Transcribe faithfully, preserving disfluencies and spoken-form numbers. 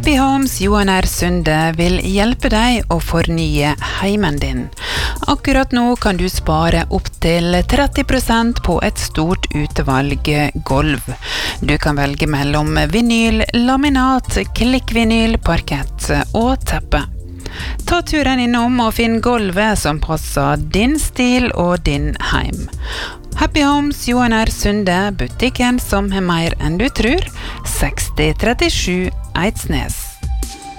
Happy Homes Johan R. Sunde vil hjelpe deg å fornye heimen din. Akkurat nå kan du spare opp til tretti prosent på et stort utvalg gulv. Du kan velge mellom vinyl, laminat, klikkvinyl, parkett og teppe. Ta turen innom og finn gulvet som passer din stil og din heim. Happy Homes Johan R. Sunde, butikken som er mer enn du tror, seksti trettisju Eidsnes.